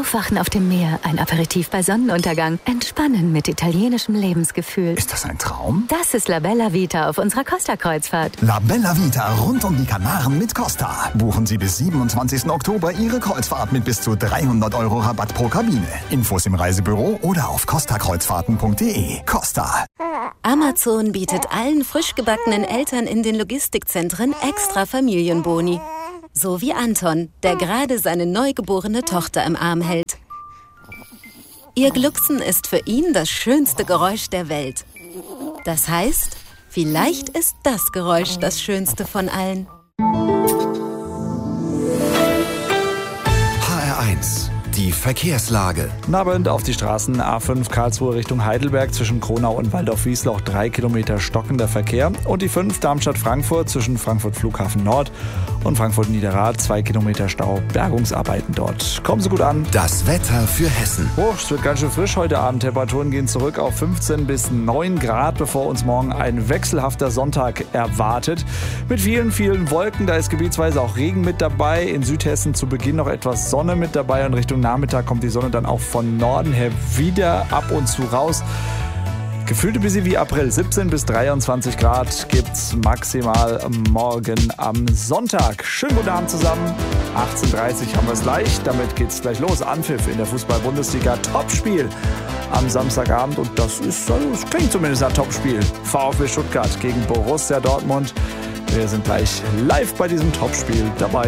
Aufwachen auf dem Meer, ein Aperitif bei Sonnenuntergang. Entspannen mit italienischem Lebensgefühl. Ist das ein Traum? Das ist La Bella Vita auf unserer Costa-Kreuzfahrt. La Bella Vita rund um die Kanaren mit Costa. Buchen Sie bis 27. Oktober Ihre Kreuzfahrt mit bis zu 300 € Rabatt pro Kabine. Infos im Reisebüro oder auf costakreuzfahrten.de. Costa. Amazon bietet allen frisch gebackenen Eltern in den Logistikzentren extra Familienboni. So wie Anton, der gerade seine neugeborene Tochter im Arm hält. Ihr Glucksen ist für ihn das schönste Geräusch der Welt. Das heißt, vielleicht ist das Geräusch das schönste von allen. HR1, die Verkehrslage. Nabend auf die Straßen A5 Karlsruhe Richtung Heidelberg zwischen Kronau und Waldorf-Wiesloch 3 Kilometer stockender Verkehr und die 5 Darmstadt-Frankfurt zwischen Frankfurt Flughafen Nord und Frankfurt-Niederrad 2 Kilometer Stau, Bergungsarbeiten dort. Kommen Sie gut an. Das Wetter für Hessen. Es wird ganz schön frisch heute Abend. Temperaturen gehen zurück auf 15 bis 9 Grad, bevor uns morgen ein wechselhafter Sonntag erwartet. Mit vielen, vielen Wolken. Da ist gebietsweise auch Regen mit dabei. In Südhessen zu Beginn noch etwas Sonne mit dabei und Richtung Nachmittag kommt die Sonne dann auch von Norden her wieder ab und zu raus. Gefühlt ein bisschen wie April. 17 bis 23 Grad gibt's maximal morgen am Sonntag. Schönen guten Abend zusammen. 18:30 Uhr haben wir es gleich. Damit geht's gleich los. Anpfiff in der Fußball-Bundesliga. Topspiel am Samstagabend. Und das klingt zumindest ein Topspiel. VfB Stuttgart gegen Borussia Dortmund. Wir sind gleich live bei diesem Topspiel dabei.